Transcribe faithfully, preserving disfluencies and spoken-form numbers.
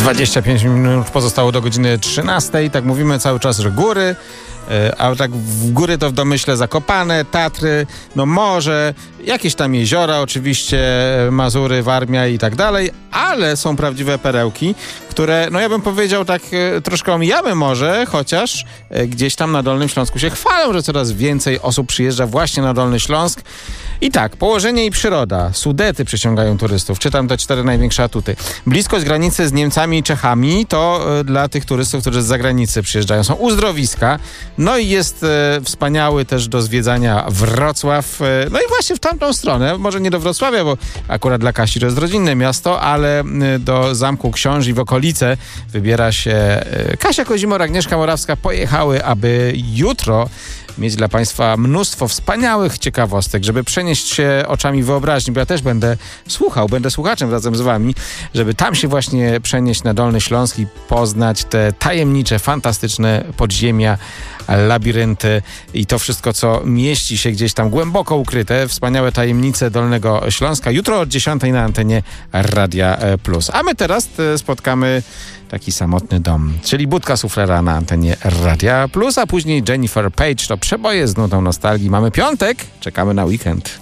dwadzieścia pięć minut pozostało do godziny trzynastej. Tak mówimy cały czas, że góry, a tak w góry to w domyśle Zakopane, Tatry, no morze, jakieś tam jeziora oczywiście, Mazury, Warmia i tak dalej, ale są prawdziwe perełki, które, no ja bym powiedział tak troszkę omijamy morze, chociaż gdzieś tam na Dolnym Śląsku się chwalą, że coraz więcej osób przyjeżdża właśnie na Dolny Śląsk. I tak, położenie i przyroda. Sudety przyciągają turystów. Czytam te cztery największe atuty. Bliskość granicy z Niemcami i Czechami to y, dla tych turystów, którzy z zagranicy przyjeżdżają. Są uzdrowiska. No i jest y, wspaniały też do zwiedzania Wrocław. Y, no i właśnie w tamtą stronę. Może nie do Wrocławia, bo akurat dla Kasi to jest rodzinne miasto, ale y, do Zamku Książ i w okolice wybiera się y, Kasia Kozimor, Agnieszka Morawska. Pojechały, aby jutro mieć dla Państwa mnóstwo wspaniałych ciekawostek, żeby przenieść się oczami wyobraźni, bo ja też będę słuchał, będę słuchaczem razem z Wami, żeby tam się właśnie przenieść na Dolny Śląsk i poznać te tajemnicze, fantastyczne podziemia, labirynty i to wszystko, co mieści się gdzieś tam głęboko ukryte, wspaniałe tajemnice Dolnego Śląska. Jutro od dziesiątej na antenie Radia Plus. A my teraz spotkamy taki samotny dom, czyli Budka Suflera na antenie Radia Plus, a później Jennifer Page, to przeboje z nudą nostalgii. Mamy piątek, czekamy na weekend.